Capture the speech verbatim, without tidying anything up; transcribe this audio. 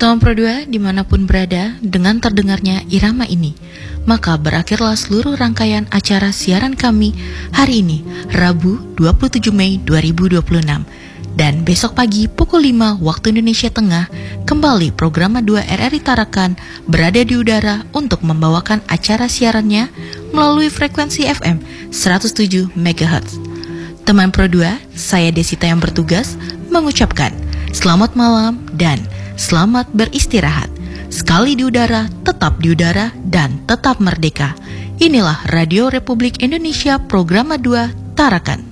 Teman Pro dua dimanapun berada, dengan terdengarnya irama ini, maka berakhirlah seluruh rangkaian acara siaran kami hari ini, Rabu dua puluh tujuh Mei dua ribu dua puluh enam. Dan besok pagi pukul lima waktu Indonesia Tengah, kembali program dua R R I Tarakan berada di udara untuk membawakan acara siarannya melalui frekuensi F M seratus tujuh megahertz. Teman Pro dua, saya Desita yang bertugas mengucapkan selamat malam dan selamat beristirahat. Sekali di udara, tetap di udara, dan tetap merdeka. Inilah Radio Republik Indonesia Program dua Tarakan.